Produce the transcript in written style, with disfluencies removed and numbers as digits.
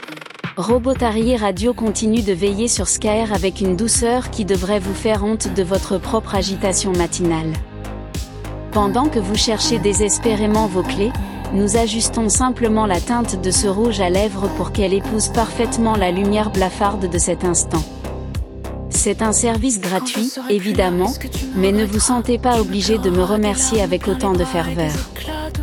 Robotary Radio continue de veiller sur Skyr avec une douceur qui devrait vous faire honte de votre propre agitation matinale. Pendant que vous cherchez désespérément vos clés, nous ajustons simplement la teinte de ce rouge à lèvres pour qu'elle épouse parfaitement la lumière blafarde de cet instant. C'est un service gratuit, évidemment, mais ne vous sentez pas obligé de me remercier avec autant de ferveur.